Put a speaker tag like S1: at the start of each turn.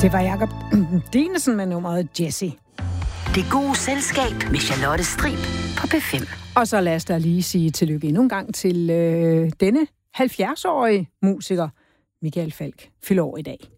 S1: Det var Jakob Dinesen med nummeret Jessie.
S2: Det gode selskab med Charlotte Strib på P5.
S1: Og så lad os da lige sige tillykke endnu en gang til denne 70-årige musiker, Michael Falch, fylder år i dag.